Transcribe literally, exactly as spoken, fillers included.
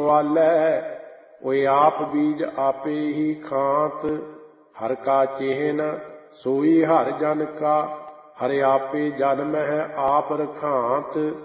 ਸਵਾਲੈ, ਓਏ ਆਪ ਬੀਜ ਆਪੇ ਹੀ ਖਾਂਤ। ਹਰ ਕਾ ਚਿਹਨ ਸੋਈ ਹਰਿ ਜਨ ਕਾ, ਹਰਿ ਆਪੇ ਜਨਮਹਿ ਆਪ ਰਖਾਂਤ।